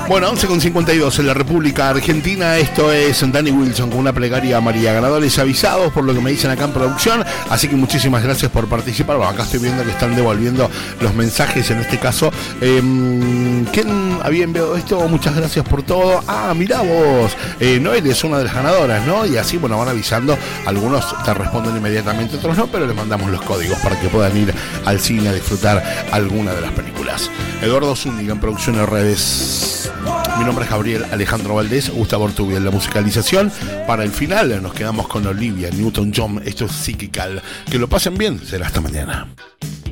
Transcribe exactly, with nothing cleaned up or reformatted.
Bueno, once con cincuenta y dos en la República Argentina. Esto es Danny Wilson con una plegaria a María. Ganadores avisados por lo que me dicen acá en producción. Así que muchísimas gracias por participar. Bueno, acá estoy viendo que están devolviendo los mensajes. En este caso, eh, ¿quién había enviado esto? Muchas gracias por todo. Ah, mirá vos, eh, Noel es una de las ganadoras, ¿no? Y así, bueno, van avisando. Algunos te responden inmediatamente, otros no, pero les mandamos los códigos para que puedan ir al cine a disfrutar alguna de las películas. Eduardo Zúñiga en producción en redes. Mi nombre es Gabriel Alejandro Valdés, Gustavo Ortubia en la musicalización. Para el final nos quedamos con Olivia Newton-John. Esto es Physical. Que lo pasen bien, será hasta mañana.